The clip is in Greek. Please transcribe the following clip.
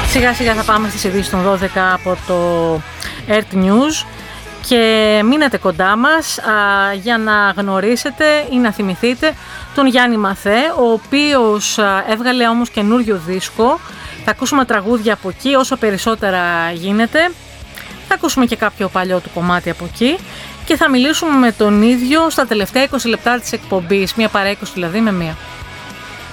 Σιγά σιγά θα πάμε στις ειδήσεις των 12 από το Earth News και μείνετε κοντά μας για να γνωρίσετε ή να θυμηθείτε τον Γιάννη Μαθέ, ο οποίος έβγαλε όμως καινούριο δίσκο. Θα ακούσουμε τραγούδια από εκεί όσο περισσότερα γίνεται. Θα ακούσουμε και κάποιο παλιό του κομμάτι από εκεί και θα μιλήσουμε με τον ίδιο στα τελευταία 20 λεπτά της εκπομπής, μία παρά 20 δηλαδή με μία.